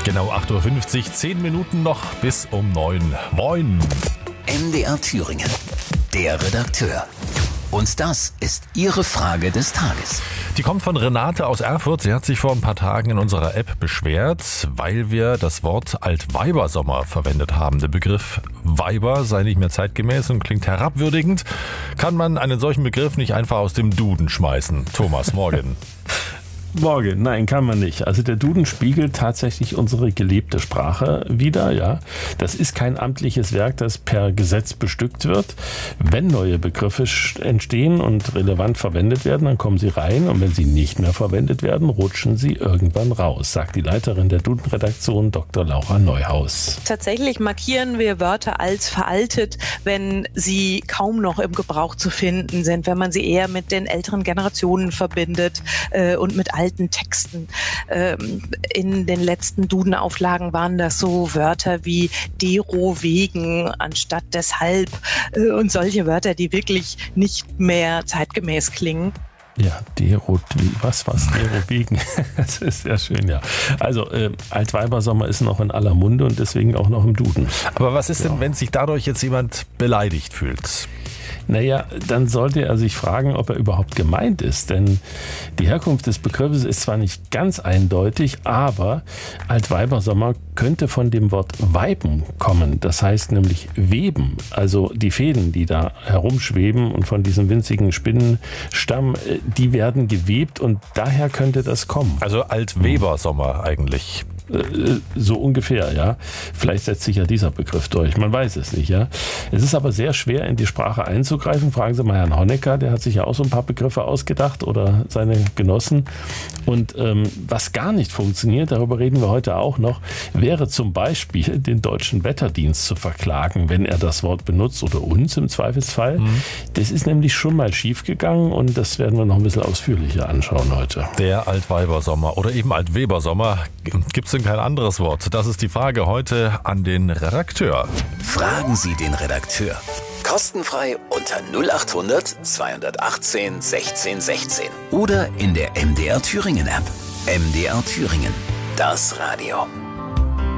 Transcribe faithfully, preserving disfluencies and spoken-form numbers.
Genau acht Uhr fünfzig, zehn Minuten noch bis um neun. Moin. M D R Thüringen, der Redakteur. Und das ist Ihre Frage des Tages. Die kommt von Renate aus Erfurt. Sie hat sich vor ein paar Tagen in unserer App beschwert, weil wir das Wort Altweibersommer verwendet haben. Der Begriff Weiber sei nicht mehr zeitgemäß und klingt herabwürdigend. Kann man einen solchen Begriff nicht einfach aus dem Duden schmeißen? Thomas, morgen. Morgen, nein, kann man nicht. Also der Duden spiegelt tatsächlich unsere gelebte Sprache wider, ja. Das ist kein amtliches Werk, das per Gesetz bestückt wird. Wenn neue Begriffe entstehen und relevant verwendet werden, dann kommen sie rein, und wenn sie nicht mehr verwendet werden, rutschen sie irgendwann raus, sagt die Leiterin der Duden-Redaktion, Doktor Laura Neuhaus. Tatsächlich markieren wir Wörter als veraltet, wenn sie kaum noch im Gebrauch zu finden sind, wenn man sie eher mit den älteren Generationen verbindet äh, und mit alten Texten. Ähm, in den letzten Duden-Auflagen waren das so Wörter wie dero wegen anstatt deshalb äh, und solche Wörter, die wirklich nicht mehr zeitgemäß klingen. Ja, dero, was, was, dero wegen. Das ist sehr schön, ja. Also, äh, Altweibersommer ist noch in aller Munde und deswegen auch noch im Duden. Aber was ist denn, Ja. wenn sich dadurch jetzt jemand beleidigt fühlt? Naja, dann sollte er sich fragen, ob er überhaupt gemeint ist. Denn die Herkunft des Begriffes ist zwar nicht ganz eindeutig, aber Altweibersommer könnte von dem Wort weiben kommen. Das heißt nämlich weben. Also die Fäden, die da herumschweben und von diesem winzigen Spinnenstamm, die werden gewebt und daher könnte das kommen. Also Altwebersommer eigentlich. So ungefähr, ja. Vielleicht setzt sich ja dieser Begriff durch. Man weiß es nicht, ja. Es ist aber sehr schwer, in die Sprache einzugreifen. Fragen Sie mal Herrn Honecker, der hat sich ja auch so ein paar Begriffe ausgedacht, oder seine Genossen. Und ähm, was gar nicht funktioniert, darüber reden wir heute auch noch, wäre zum Beispiel den Deutschen Wetterdienst zu verklagen, wenn er das Wort benutzt, oder uns im Zweifelsfall. Mhm. Das ist nämlich schon mal schiefgegangen und das werden wir noch ein bisschen ausführlicher anschauen heute. Der Altweibersommer oder eben Altwebersommer. Gibt es denn kein anderes Wort? Das ist die Frage heute an den Redakteur. Fragen Sie den Redakteur. Kostenfrei unter null acht hundert zweihundertachtzehn sechzehn sechzehn oder in der M D R Thüringen App. M D R Thüringen, das Radio.